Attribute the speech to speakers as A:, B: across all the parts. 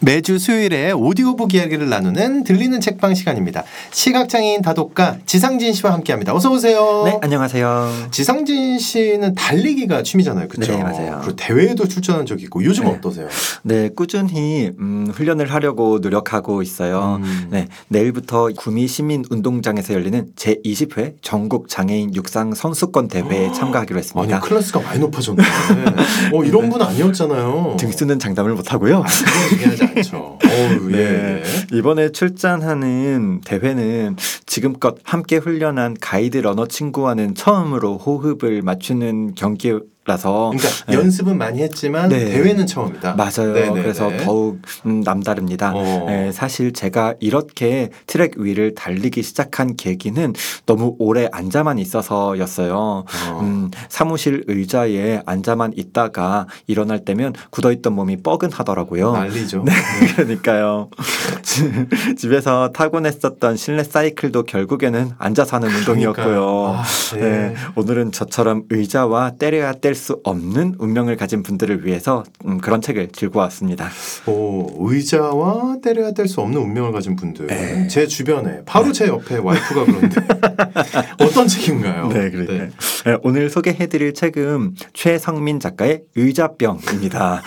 A: 매주 수요일에 오디오북 이야기를 나누는 들리는 책방 시간입니다. 시각장애인 다독가 지상진 씨와 함께합니다. 어서 오세요.
B: 네, 안녕하세요.
A: 지상진 씨는 달리기가 취미잖아요, 그렇죠?
B: 네, 맞아요.
A: 그리고 대회에도 출전한 적이 있고 요즘 어떠세요?
B: 네, 꾸준히 훈련을 하려고 노력하고 있어요. 네, 내일부터 구미 시민운동장에서 열리는 제20회 전국 장애인 육상 선수권 대회에 참가하기로 했습니다.
A: 아니, 클래스가 많이 높아졌네. 이런 분 아니었잖아요.
B: 등수는 장담을 못하고요.
A: 그건 얘기하지 않죠.
B: 네. 이번에 출전하는 대회는 지금껏 함께 훈련한 가이드 러너 친구와는 처음으로 호흡을 맞추는 경기라서
A: 그러니까 연습은 많이 했지만 대회는 처음이다.
B: 맞아요. 그래서 더욱 남다릅니다. 네, 사실 제가 이렇게 트랙 위를 달리기 시작한 계기는 너무 오래 앉아만 있어서였어요. 사무실 의자에 앉아만 있다가 일어날 때면 굳어있던 몸이 뻐근하더라고요.
A: 난리죠.
B: 네, 그러니까요. 집에서 타곤 했었던 실내 사이클도 결국에는 앉아서 하는 운동이었고요. 네, 오늘은 저처럼 의자와 때려야 뗄 수 없는 운명을 가진 분들을 위해서 그런 책을 들고 왔습니다.
A: 의자와 때려야 뗄 수 없는 운명을 가진 분들. 제 주변에 바로 제 옆에 와이프가 그런데 어떤 책인가요?
B: 네, 그러니까요. 네, 오늘 소개해드릴 책은 최성민 작가의 의자병입니다.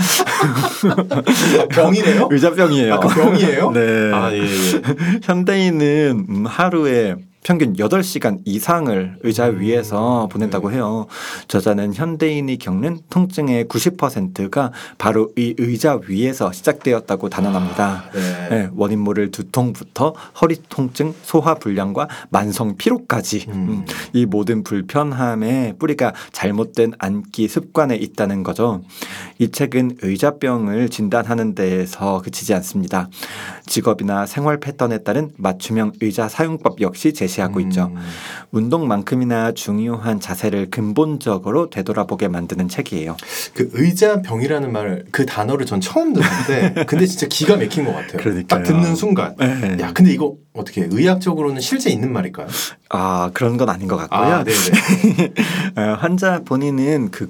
A: 병이래요?
B: 의자병이에요.
A: 병이에요?
B: 네.
A: 예.
B: 현대인은 하루에 평균 8시간 이상을 의자 위에서 보낸다고 해요. 저자는 현대인이 겪는 통증의 90%가 바로 이 의자 위에서 시작되었다고 단언합니다. 네, 원인 모를 두통부터 허리 통증, 소화 불량과 만성 피로까지 이 모든 불편함의 뿌리가 잘못된 앉기 습관에 있다는 거죠. 이 책은 의자병을 진단하는 데에서 그치지 않습니다. 직업이나 생활 패턴에 따른 맞춤형 의자 사용법 역시 제시하고 있죠. 운동만큼이나 중요한 자세를 근본적으로 되돌아보게 만드는 책이에요.
A: 그 의자병이라는 말, 그 단어를 전 처음 듣는데 근데 진짜 기가 막힌 것 같아요.
B: 그러니까요.
A: 딱 듣는 순간. 야, 근데 이거 어떻게 의학적으로는 실제 있는 말일까요?
B: 그런 건 아닌 것 같고요.
A: 네네.
B: 환자 본인은 그